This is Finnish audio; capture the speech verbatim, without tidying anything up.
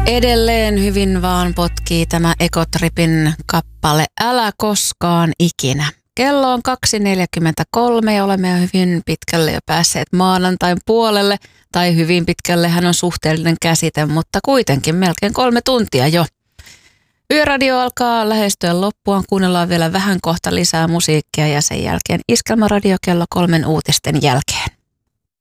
Edelleen hyvin vaan potkii tämä Ekotripin kappale Älä koskaan ikinä. Kello on kaksi neljäkymmentäkolme ja olemme jo hyvin pitkälle jo päässeet maanantain puolelle. Tai hyvin pitkälle, hän on suhteellinen käsite, mutta kuitenkin melkein kolme tuntia jo. Yöradio alkaa lähestyä loppuaan. Kuunnellaan vielä vähän kohta lisää musiikkia ja sen jälkeen Iskelmäradio kello kolmen uutisten jälkeen.